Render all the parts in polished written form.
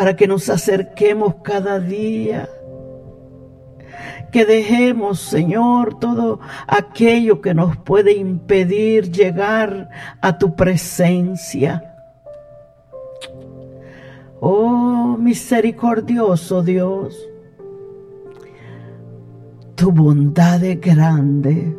para que nos acerquemos cada día. Que dejemos, Señor, todo aquello que nos puede impedir llegar a tu presencia. Oh, misericordioso Dios, tu bondad es grande,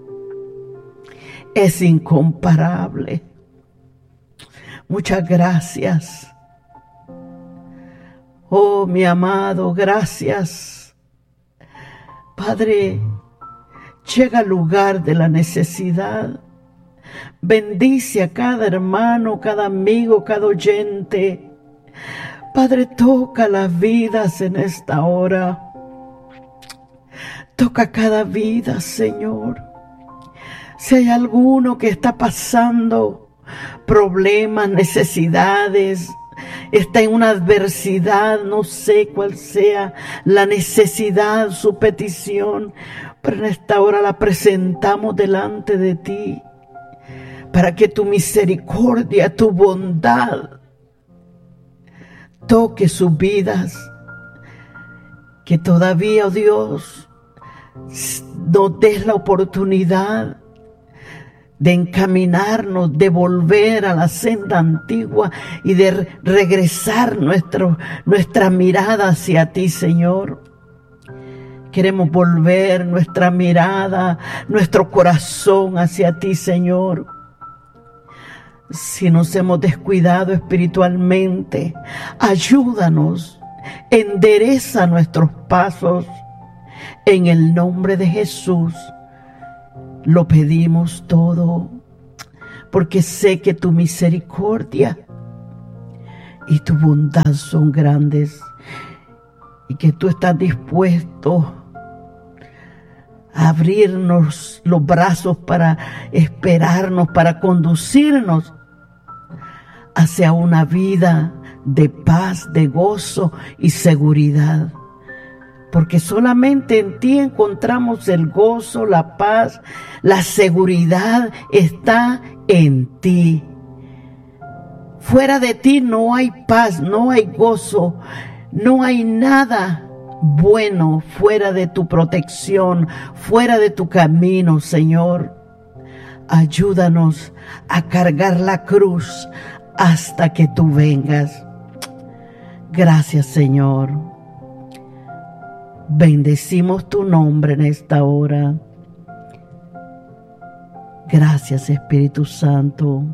es incomparable. Muchas gracias. Oh, mi amado, gracias. Padre, llega al lugar de la necesidad. Bendice a cada hermano, cada amigo, cada oyente. Padre, toca las vidas en esta hora. Toca cada vida, Señor. Si hay alguno que está pasando problemas, necesidades, está en una adversidad, no sé cuál sea la necesidad, su petición, pero en esta hora la presentamos delante de ti, para que tu misericordia, tu bondad, toque sus vidas, que todavía, oh Dios, nos des la oportunidad de encaminarnos, de volver a la senda antigua y de regresar nuestra mirada hacia ti, Señor. Queremos volver nuestra mirada, nuestro corazón hacia ti, Señor. Si nos hemos descuidado espiritualmente, ayúdanos, endereza nuestros pasos. En el nombre de Jesús lo pedimos todo, porque sé que tu misericordia y tu bondad son grandes y que tú estás dispuesto a abrirnos los brazos para esperarnos, para conducirnos hacia una vida de paz, de gozo y seguridad. Porque solamente en ti encontramos el gozo, la paz, la seguridad está en ti. Fuera de ti no hay paz, no hay gozo, no hay nada bueno fuera de tu protección, fuera de tu camino, Señor. Ayúdanos a cargar la cruz hasta que tú vengas. Gracias, Señor. Bendecimos tu nombre en esta hora. Gracias, Espíritu Santo,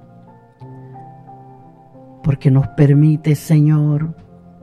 porque nos permite, Señor,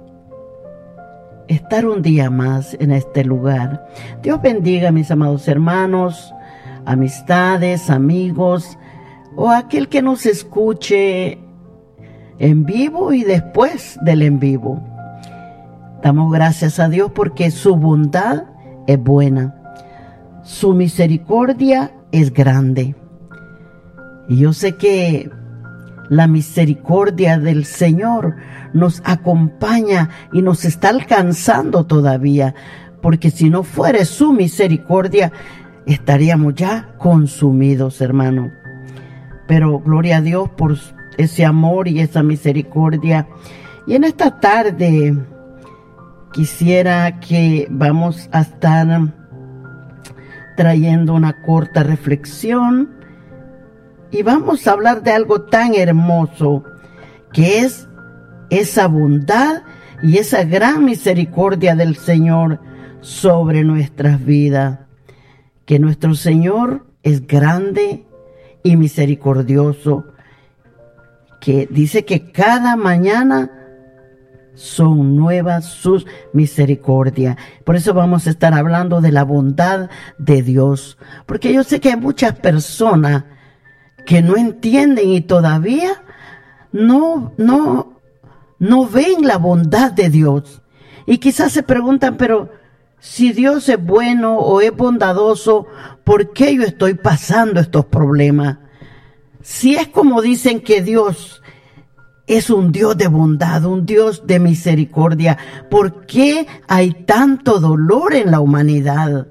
estar un día más en este lugar. Dios bendiga a mis amados hermanos, amistades, amigos, o aquel que nos escuche en vivo y después del en vivo. Damos gracias a Dios porque su bondad es buena, su misericordia es grande. Y yo sé que la misericordia del Señor nos acompaña y nos está alcanzando todavía, porque si no fuera su misericordia, estaríamos ya consumidos, hermano. Pero gloria a Dios por ese amor y esa misericordia. Y en esta tarde quisiera que vamos a estar trayendo una corta reflexión y vamos a hablar de algo tan hermoso que es esa bondad y esa gran misericordia del Señor sobre nuestras vidas. Que nuestro Señor es grande y misericordioso, que dice que cada mañana son nuevas sus misericordias. Por eso vamos a estar hablando de la bondad de Dios, porque yo sé que hay muchas personas que no entienden y todavía no ven la bondad de Dios. Y quizás se preguntan, pero si Dios es bueno o es bondadoso, ¿por qué yo estoy pasando estos problemas? Si es como dicen que Dios es un Dios de bondad, un Dios de misericordia, ¿por qué hay tanto dolor en la humanidad?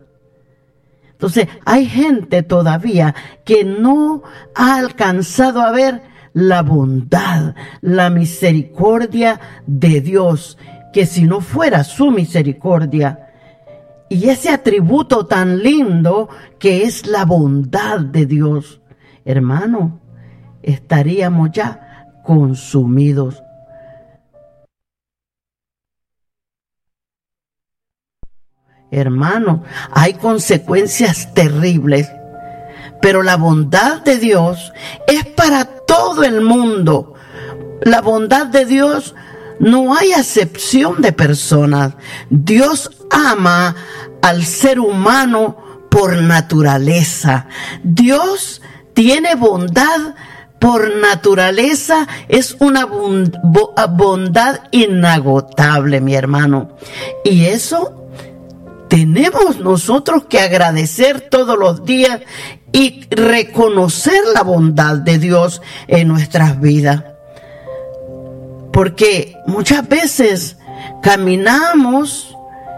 Entonces, hay gente todavía que no ha alcanzado a ver la bondad, la misericordia de Dios, que si no fuera su misericordia, y ese atributo tan lindo que es la bondad de Dios, hermano, estaríamos ya consumidos. Hermano, hay consecuencias terribles, pero la bondad de Dios es para todo el mundo. La bondad de Dios no hay acepción de personas. Dios ama al ser humano por naturaleza. Dios tiene bondad por naturaleza, es una bondad inagotable, mi hermano. Y eso tenemos nosotros que agradecer todos los días y reconocer la bondad de Dios en nuestras vidas. Porque muchas veces caminamos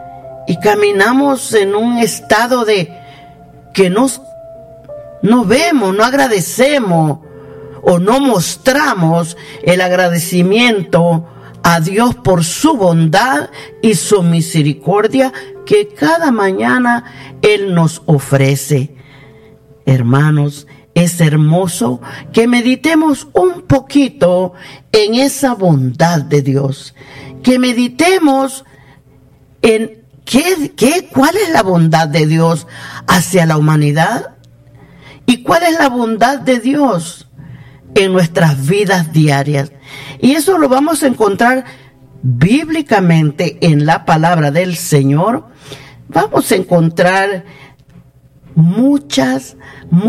en un estado de que no vemos, no agradecemos o no mostramos el agradecimiento a Dios por su bondad y su misericordia que cada mañana Él nos ofrece. Hermanos, es hermoso que meditemos un poquito en esa bondad de Dios, que meditemos en cuál es la bondad de Dios hacia la humanidad y cuál es la bondad de Dios en nuestras vidas diarias. Y eso lo vamos a encontrar bíblicamente en la palabra del Señor. Vamos a encontrar muchas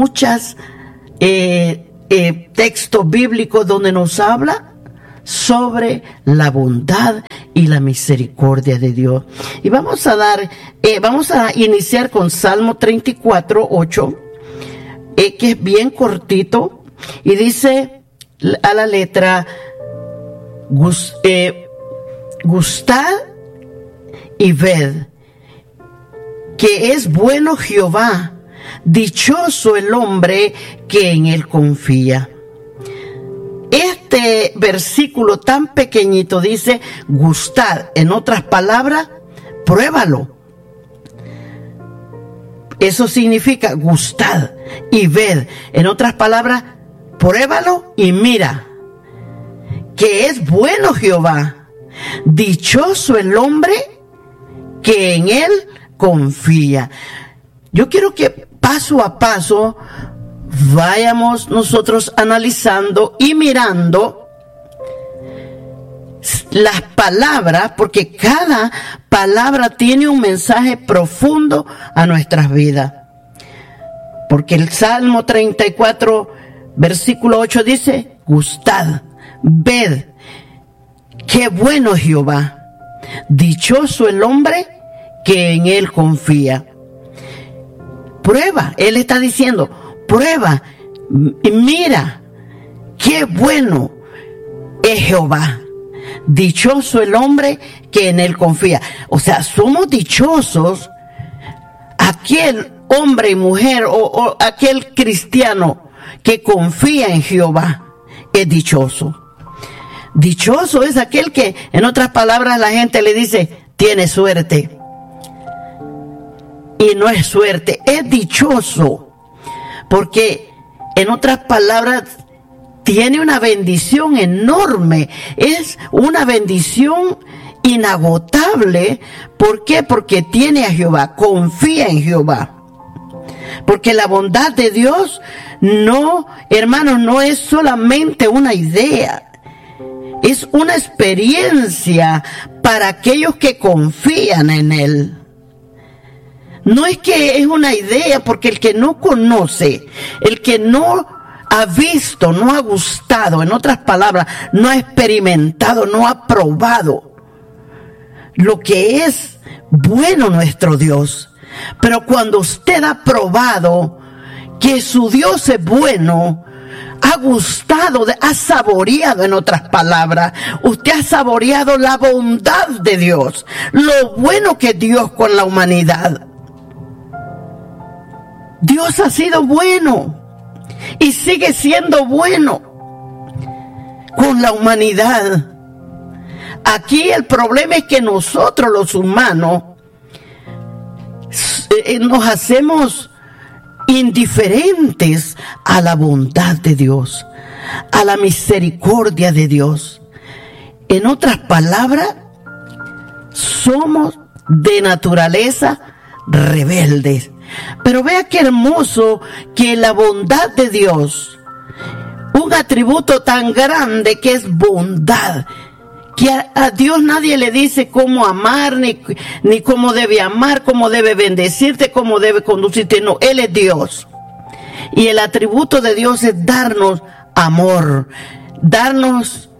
textos bíblicos donde nos habla sobre la bondad y la misericordia de Dios. Y vamos a iniciar con Salmo 34:8, que es bien cortito y dice a la letra: gustad y ved que es bueno Jehová, dichoso el hombre que en él confía. Este versículo tan pequeñito dice gustad, en otras palabras, pruébalo. Eso significa gustad y ved, en otras palabras, pruébalo y mira que es bueno Jehová, dichoso el hombre que en él confía. Yo quiero que paso a paso vayamos nosotros analizando y mirando las palabras, porque cada palabra tiene un mensaje profundo a nuestras vidas. Porque el Salmo 34, versículo 8 dice: gustad, ved, qué bueno Jehová, dichoso el hombre que en él confía. Prueba, él está diciendo, prueba, mira, qué bueno es Jehová, dichoso el hombre que en él confía. O sea, somos dichosos, aquel hombre y mujer o aquel cristiano que confía en Jehová es dichoso. Dichoso es aquel que, en otras palabras, la gente le dice, tiene suerte. Y no es suerte, es dichoso. Porque, en otras palabras, tiene una bendición enorme. Es una bendición inagotable. ¿Por qué? Porque tiene a Jehová, confía en Jehová. Porque la bondad de Dios, no, hermanos, no es solamente una idea. Es una experiencia para aquellos que confían en Él. No es que es una idea, porque el que no conoce, el que no ha visto, no ha gustado, en otras palabras, no ha experimentado, no ha probado lo que es bueno nuestro Dios. Pero cuando usted ha probado que su Dios es bueno, ha gustado, ha saboreado, en otras palabras, usted ha saboreado la bondad de Dios, lo bueno que es Dios con la humanidad. Dios ha sido bueno y sigue siendo bueno. con la humanidad. Aquí el problema es que nosotros los humanos nos hacemos indiferentes a la bondad de Dios, a la misericordia de Dios. En otras palabras, somos de naturaleza rebeldes. Pero vea qué hermoso que la bondad de Dios, un atributo tan grande que es bondad, que a Dios nadie le dice cómo amar, ni cómo debe amar, cómo debe bendecirte, cómo debe conducirte. No, Él es Dios. Y el atributo de Dios es darnos amor, darnos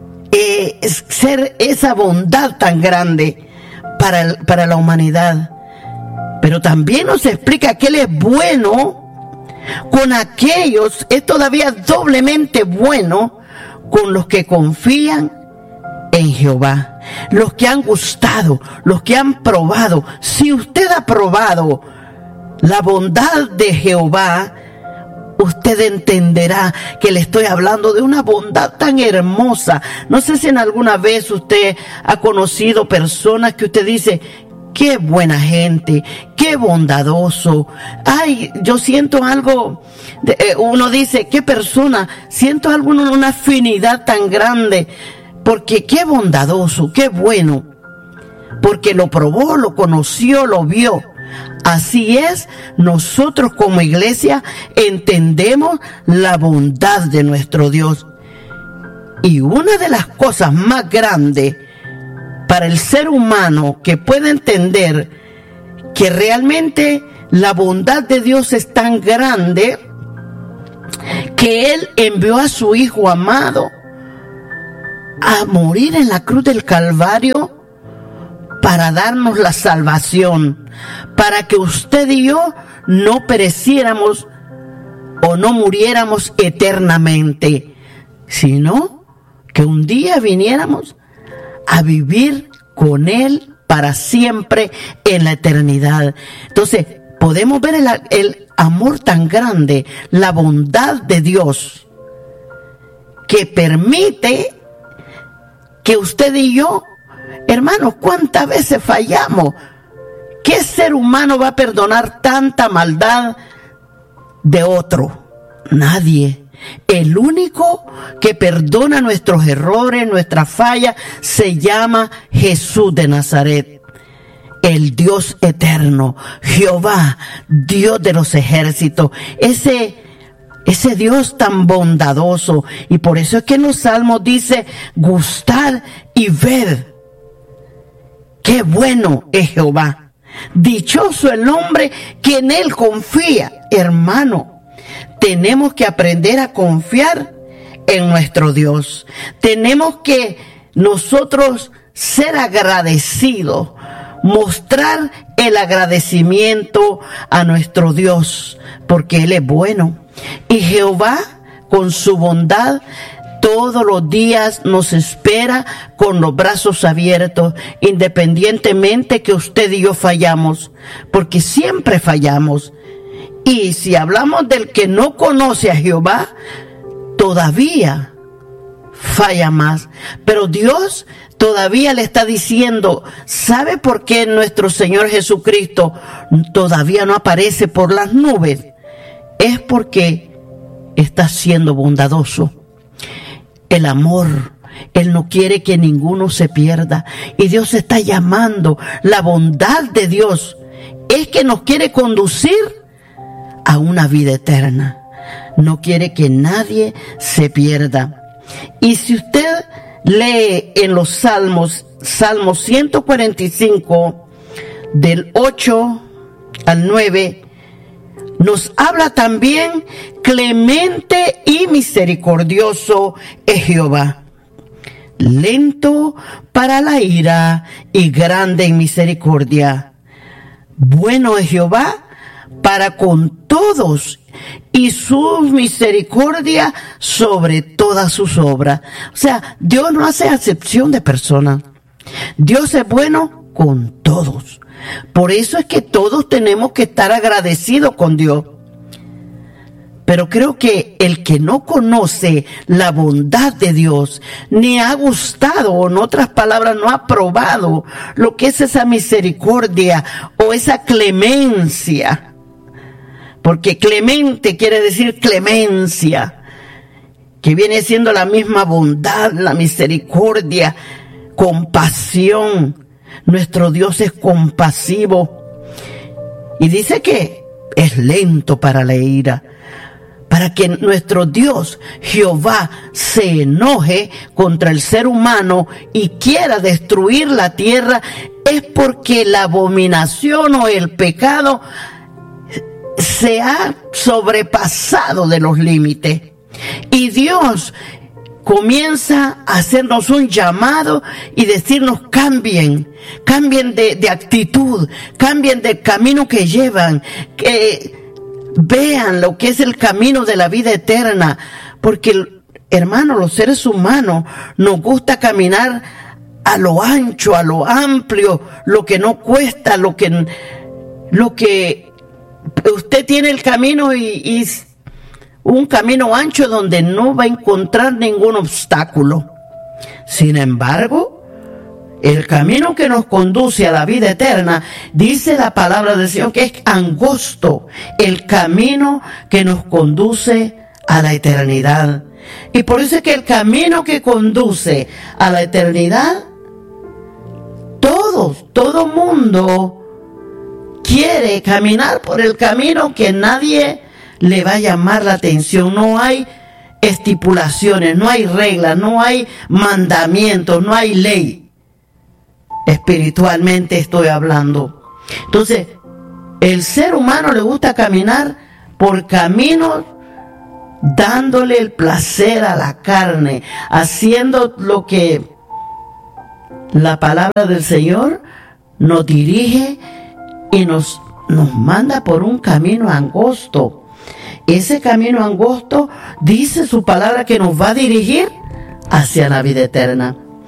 ser esa bondad tan grande para la humanidad. Pero también nos explica que Él es bueno con aquellos, es todavía doblemente bueno con los que confían en Jehová, los que han gustado, los que han probado. Si usted ha probado la bondad de Jehová, usted entenderá que le estoy hablando de una bondad tan hermosa. No sé si en alguna vez usted ha conocido personas que usted dice: qué buena gente, qué bondadoso. Ay, yo siento algo, uno dice, qué persona, siento una afinidad tan grande. Porque qué bondadoso, qué bueno, porque lo probó, lo conoció, lo vio. Así es, nosotros como iglesia entendemos la bondad de nuestro Dios. Y una de las cosas más grandes para el ser humano que puede entender que realmente la bondad de Dios es tan grande que Él envió a su Hijo amado a morir en la cruz del Calvario para darnos la salvación, para que usted y yo no pereciéramos o no muriéramos eternamente, sino que un día viniéramos a vivir con Él para siempre en la eternidad. Entonces podemos ver el amor tan grande, la bondad de Dios, que permite que usted y yo, hermanos, ¿cuántas veces fallamos? ¿Qué ser humano va a perdonar tanta maldad de otro? Nadie. El único que perdona nuestros errores, nuestras fallas, se llama Jesús de Nazaret, el Dios eterno, Jehová, Dios de los ejércitos, ese Dios tan bondadoso. Y por eso es que en los Salmos dice: gustad y ved qué bueno es Jehová. Dichoso el hombre que en Él confía. Hermano, tenemos que aprender a confiar en nuestro Dios. Tenemos que nosotros ser agradecidos, mostrar el agradecimiento a nuestro Dios, porque Él es bueno. Y Jehová, con su bondad, todos los días nos espera con los brazos abiertos, independientemente que usted y yo fallamos, porque siempre fallamos. Y si hablamos del que no conoce a Jehová, todavía falla más. Pero Dios todavía le está diciendo: ¿sabe por qué nuestro Señor Jesucristo todavía no aparece por las nubes? Es porque está siendo bondadoso. El amor, Él no quiere que ninguno se pierda. Y Dios está llamando. La bondad de Dios es que nos quiere conducir a una vida eterna. No quiere que nadie se pierda. Y si usted lee en los Salmos, Salmo 145, del 8 al 9, nos habla también: clemente y misericordioso es Jehová, lento para la ira y grande en misericordia. Bueno es Jehová para con todos, y su misericordia sobre todas sus obras. O sea, Dios no hace acepción de personas. Dios es bueno con todos. Por eso es que todos tenemos que estar agradecidos con Dios. Pero creo que el que no conoce la bondad de Dios, ni ha gustado, o en otras palabras, no ha probado lo que es esa misericordia o esa clemencia, porque clemente quiere decir clemencia, que viene siendo la misma bondad, la misericordia, compasión. Nuestro Dios es compasivo y dice que es lento para la ira. Para que nuestro Dios, Jehová, se enoje contra el ser humano y quiera destruir la tierra, es porque la abominación o el pecado se ha sobrepasado de los límites. Y Dios comienza a hacernos un llamado y decirnos cambien de actitud, cambien del camino que llevan, que vean lo que es el camino de la vida eterna, porque, hermano, los seres humanos nos gusta caminar a lo ancho, a lo amplio, lo que no cuesta, lo que usted tiene el camino y un camino ancho donde no va a encontrar ningún obstáculo. Sin embargo, el camino que nos conduce a la vida eterna, dice la palabra del Señor que es angosto, el camino que nos conduce a la eternidad. Y por eso es que el camino que conduce a la eternidad, todo mundo quiere caminar por el camino que nadie le va a llamar la atención. No hay estipulaciones, no hay reglas, no hay mandamientos, no hay ley. Espiritualmente estoy hablando. Entonces, el ser humano le gusta caminar por caminos dándole el placer a la carne, haciendo lo que la palabra del Señor nos dirige y nos manda por un camino angosto. Ese camino angosto dice su palabra que nos va a dirigir hacia la vida eterna.